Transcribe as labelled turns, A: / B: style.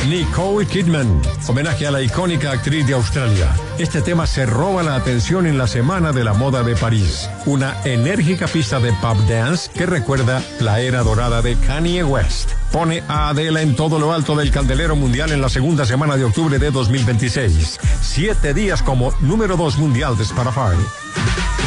A: Nicole Kidman, homenaje a la icónica actriz de Australia. Este tema se roba la atención en la Semana de la Moda de París. Una enérgica pista de pop dance que recuerda la era dorada de Kanye West. Pone a Adele en todo lo alto del candelero mundial en la segunda semana de octubre de 2026. 7 días como número 2 mundial de Spotify.